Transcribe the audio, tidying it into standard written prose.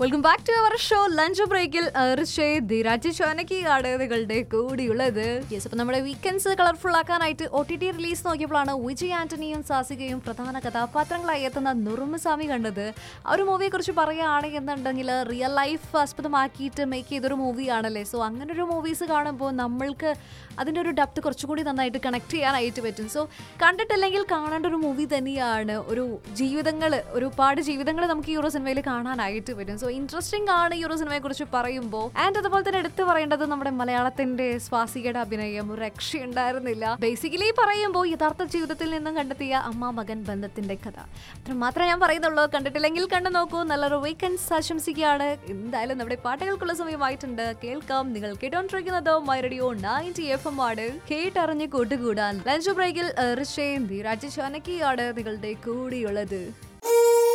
Welcome back to our show lunch ബ്രേക്കിൽ നിങ്ങളുടെ കൂടിയുള്ളത്. Yes, അപ്പൊ നമ്മുടെ വീക്കെൻഡ്സ് കളർഫുൾ ആക്കാനായിട്ട് OTT റിലീസ് നോക്കിയപ്പോഴാണ് വിജയ് ആന്റണിയും സാസികയും പ്രധാന കഥാപാത്രങ്ങളായി എത്തുന്ന നുറുമുസാമി കണ്ടത്. ആ ഒരു മൂവിയെ കുറിച്ച് പറയുകയാണെന്നുണ്ടെങ്കിൽ റിയൽ ലൈഫ് ആസ്പദമാക്കിയിട്ട് മേക്ക് ചെയ്തൊരു മൂവിയാണല്ലേ. സോ അങ്ങനെ ഒരു മൂവീസ് കാണുമ്പോൾ നമ്മൾക്ക് അതിൻ്റെ ഒരു ഡെപ്ത് കുറച്ചുകൂടി നന്നായിട്ട് കണക്ട് ചെയ്യാനായിട്ട് പറ്റും. സോ കണ്ടിട്ടില്ലെങ്കിൽ കാണേണ്ട ഒരു മൂവി തന്നെയാണ്. ഒരുപാട് ജീവിതങ്ങൾ നമുക്ക് ഈ ഒരു സിനിമയിൽ കാണാനായിട്ട് പറ്റും. സോ ഇൻട്രസ്റ്റിംഗ് ആണ് ഈ ഒരു സിനിമയെ കുറിച്ച് പറയുമ്പോൾ. ആൻഡ് അതുപോലെ തന്നെ എടുത്തു പറയേണ്ടത് നമ്മുടെ മലയാളത്തിന്റെ സ്വാസികയുടെ അഭിനയം ഒരു രക്ഷയുണ്ടായിരുന്നില്ല. ബേസിക്കലി പറയുമ്പോൾ യഥാർത്ഥ ജീവിതത്തിൽ നിന്നും കണ്ടെത്തിയ അമ്മ മകൻ ബന്ധത്തിന്റെ കഥ അത്ര മാത്രമേ ഞാൻ പറയുന്നുള്ളൂ. കണ്ടിട്ടില്ലെങ്കിൽ കണ്ടു നോക്കൂ. നല്ലൊരു വീക്കെൻഡ്സ് ആശംസിക്കുകയാണ്. എന്തായാലും നമ്മുടെ പാട്ടുകൾക്കുള്ള സമയമായിട്ടുണ്ട്. കേൾക്കാം. നിങ്ങൾ കേട്ടോണ്ടിരിക്കുന്നത് മൈ റേഡിയോ 90 FM ആണ്. കേട്ടറിഞ്ഞ് കൂട്ടുകൂടാൻ ലഞ്ച് ബ്രേക്കിൽ ഋഷേന്ദി രാജേഷ് അനക്കിയാണ് നിങ്ങളുടെ കൂടിയുള്ളത്.